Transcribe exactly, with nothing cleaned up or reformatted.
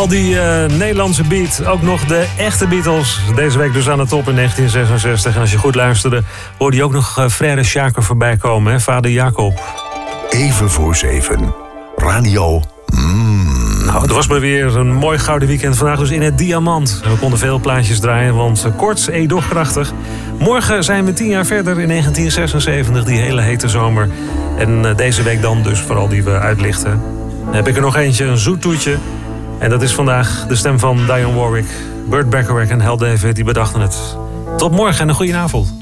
al die uh, Nederlandse beat, ook nog de echte Beatles. Deze week dus aan de top in negentien zesenzestig. En als je goed luisterde, hoorde je ook nog uh, Frère Schaker voorbij komen, hè? Vader Jacob. Even voor zeven. Radio. Mm. Nou, het was maar weer een mooi gouden weekend vandaag dus in het Diamant. We konden veel plaatjes draaien, want kort, edochkrachtig. Morgen zijn we tien jaar verder in negentien zesenzeventig, die hele hete zomer. En uh, deze week dan dus vooral die we uitlichten. Dan heb ik er nog eentje, een zoet toetje. En dat is vandaag de stem van Dionne Warwick. Burt Bacharach en Hal David, die bedachten het. Tot morgen en een goede avond.